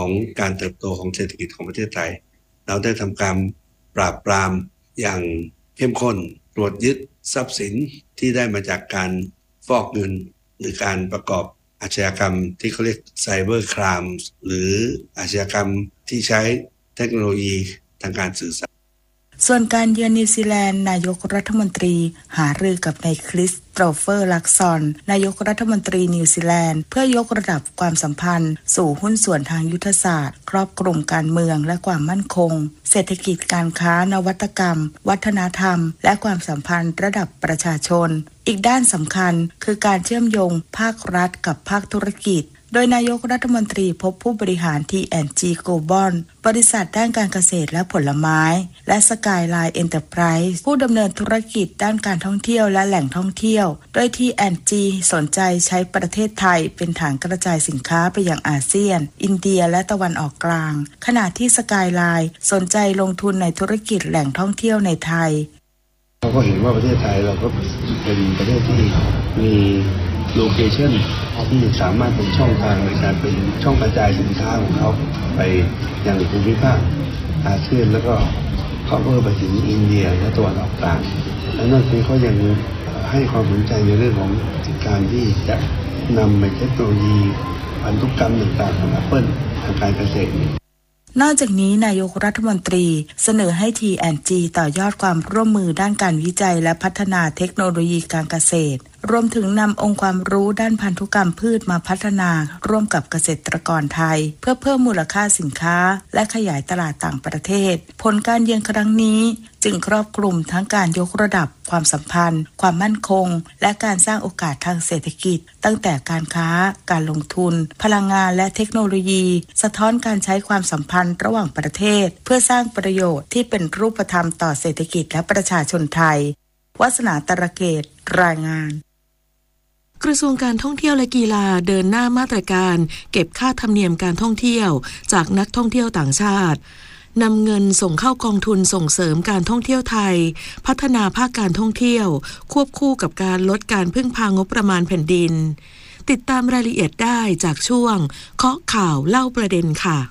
ของการเติบโตของเศรษฐกิจของประเทศไทยเราได้ทำการปราบปรามอย่างเข้มข้นตรวจยึดทรัพย์สินที่ได้มาจากการฟอกเงินหรือการประกอบอาชญากรรมที่เขาเรียกไซเบอร์ไครม์หรืออาชญากรรมที่ใช้เทคโนโลยีทางการสื่อสารส่วนการเยือนนิวซีแลนด์นายกรัฐมนตรีหารือกับนายคริสโตเฟอร์ลักซอนนายกรัฐมนตรีนิวซีแลนด์เพื่อยกระดับความสัมพันธ์สู่หุ้นส่วนทางยุทธศาสตร์ครอบคลุมการเมืองและความมั่นคงเศรษฐกิจการค้านวัตกรรมวัฒนธรรมและความสัมพันธ์ระดับประชาชนอีกด้านสำคัญคือการเชื่อมโยงภาครัฐกับภาคธุรกิจโดยนายกรัฐมนตรีพบผู้บริหาร T&G Global บริษัทด้านการเกษตรและผลไม้และ Skyline Enterprise ผู้ดำเนินธุรกิจด้านการท่องเที่ยวและแหล่งท่องเที่ยวโดย T&G สนใจใช้ประเทศไทยเป็นฐานกระจายสินค้าไปยังอาเซียนอินเดียและตะวันออกกลางขณะที่ Skyline สนใจลงทุนในธุรกิจแหล่งท่องเที่ยวในไทยเราก็เห็นว่าประเทศไทยเราก็เป็นประเทศที่มีโลเคชั่นที่สามารถเป็นช่องทางในการเป็นช่องกระจายสินค้าของเขาไปยังภูมิภาคอาเซียนแล้วก็เข้าไปถึงอินเดียและตะวันออกกลางและนั่นคือเขายังให้ความสนใจในเรื่องของการที่จะนำเทคโนโลยีพันธุกรรมต่างๆของ Apple ทางการเกษตรนอกจากนี้นายกรัฐมนตรีเสนอให้ T&G ต่อยอดความร่วมมือด้านการวิจัยและพัฒนาเทคโนโลยีการเกษตรรวมถึงนำองค์ความรู้ด้านพันธุกรรมพืชมาพัฒนาร่วมกับเกษตรกรไทยเพื่อเพิ่มมูลค่าสินค้าและขยายตลาดต่างประเทศผลการเยือนครั้งนี้จึงครอบคลุมทั้งการยกระดับความสัมพันธ์ความมั่นคงและการสร้างโอกาสทางเศรษฐกิจตั้งแต่การค้าการลงทุนพลังงานและเทคโนโลยีสะท้อนการใช้ความสัมพันธ์ระหว่างประเทศเพื่อสร้างประโยชน์ที่เป็นรูปธรรมต่อเศรษฐกิจและประชาชนไทยวาสนาตระเกตรายงานกระทรวงการท่องเที่ยวและกีฬาเดินหน้ามาตรการเก็บค่าธรรมเนียมการท่องเที่ยวจากนักท่องเที่ยวต่างชาตินำเงินส่งเข้ากองทุนส่งเสริมการท่องเที่ยวไทยพัฒนาภาคการท่องเที่ยวควบคู่กับการลดการพึ่งพางบประมาณแผ่นดินติดตามรายละเอียดได้จากช่วงเคาะข่าวเล่าประเด็นค่ะ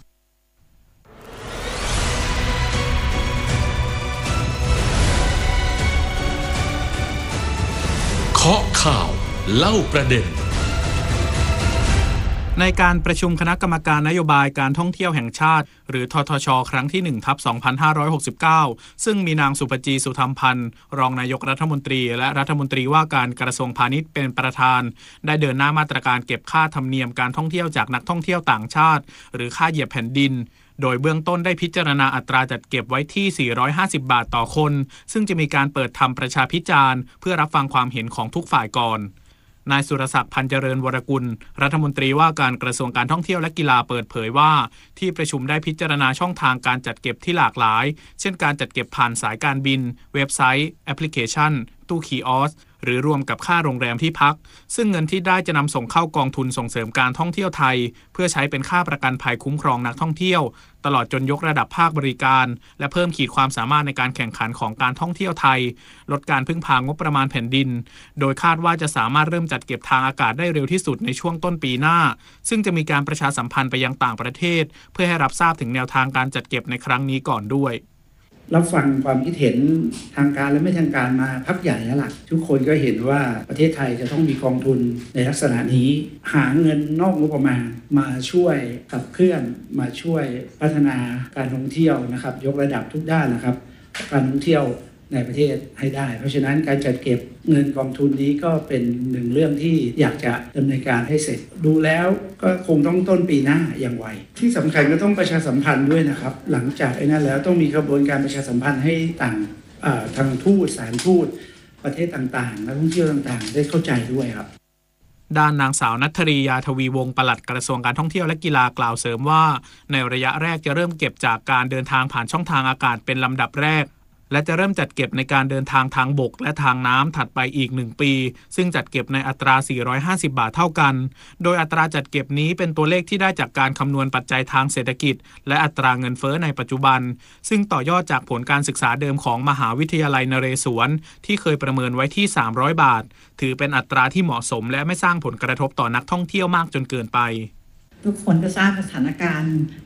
เคาะข่าวเล่าประเด็นในการประชุมคณะกรรมการนโยบายการท่องเที่ยวแห่งชาติหรือททช.ครั้งที่ 1/2569 ซึ่งมีนางสุภจี สุธรรมพันธ์รองนายกรัฐมนตรีและรัฐมนตรีว่าการกระทรวงพาณิชย์เป็นประธานได้เดินหน้ามาตรการเก็บค่าธรรมเนียมการท่องเที่ยวจากนักท่องเที่ยวต่างชาติหรือค่าเหยียบแผ่นดินโดยเบื้องต้นได้พิจารณาอัตราจัดเก็บไว้ที่450 บาทต่อคนซึ่งจะมีการเปิดทำประชาพิจารณ์เพื่อรับฟังความเห็นของทุกฝ่ายก่อนนายสุรศักดิ์พันเจริญวรกุลรัฐมนตรีว่าการกระทรวงการท่องเที่ยวและกีฬาเปิดเผยว่าที่ประชุมได้พิจารณาช่องทางการจัดเก็บที่หลากหลายเช่นการจัดเก็บผ่านสายการบินเว็บไซต์แอปพลิเคชันตู้คีออสหรือรวมกับค่าโรงแรมที่พักซึ่งเงินที่ได้จะนำส่งเข้ากองทุนส่งเสริมการท่องเที่ยวไทยเพื่อใช้เป็นค่าประกันภัยคุ้มครองนักท่องเที่ยวตลอดจนยกระดับภาคบริการและเพิ่มขีดความสามารถในการแข่งขันของการท่องเที่ยวไทยลดการพึ่งพางบประมาณแผ่นดินโดยคาดว่าจะสามารถเริ่มจัดเก็บทางอากาศได้เร็วที่สุดในช่วงต้นปีหน้าซึ่งจะมีการประชาสัมพันธ์ไปยังต่างประเทศเพื่อให้รับทราบถึงแนวทางการจัดเก็บในครั้งนี้ก่อนด้วยรับฟังความคิดเห็นทางการและไม่ทางการมาพักใหญ่แล้วล่ะทุกคนก็เห็นว่าประเทศไทยจะต้องมีกองทุนในลักษณะนี้หาเงินนอกงบประมาณมาช่วยขับเคลื่อนมาช่วยพัฒนาการท่องเที่ยวนะครับยกระดับทุกด้านนะครับการท่องเที่ยวในประเทศให้ได้เพราะฉะนั้นการจัดเก็บเงินกองทุนนี้ก็เป็นหนึ่งเรื่องที่อยากจะดำเนินการให้เสร็จดูแล้วก็คงต้องต้นปีหน้าอย่างไวที่สำคัญก็ต้องประชาสัมพันธ์ด้วยนะครับหลังจากนั้นแล้วต้องมีกระบวนการประชาสัมพันธ์ให้ต่างทางทูตสถานทูตประเทศต่างๆนักท่องเที่ยวต่างๆได้เข้าใจด้วยครับด้านนางสาวณัฐรียาทวีวงศ์ปลัดกระทรวงการท่องเที่ยวและกีฬากล่าวเสริมว่าในระยะแรกจะเริ่มเก็บจากการเดินทางผ่านช่องทางอากาศเป็นลำดับแรกและจะเริ่มจัดเก็บในการเดินทางทางบกและทางน้ำถัดไปอีก1ปีซึ่งจัดเก็บในอัตรา450บาทเท่ากันโดยอัตราจัดเก็บนี้เป็นตัวเลขที่ได้จากการคำนวณปัจจัยทางเศรษฐกิจและอัตราเงินเฟ้อในปัจจุบันซึ่งต่อยอดจากผลการศึกษาเดิมของมหาวิทยาลัยนเรศวรที่เคยประเมินไว้ที่300บาทถือเป็นอัตราที่เหมาะสมและไม่สร้างผลกระทบต่อนักท่องเที่ยวมากจนเกินไปทุกคนก็ทราบสถานการณ์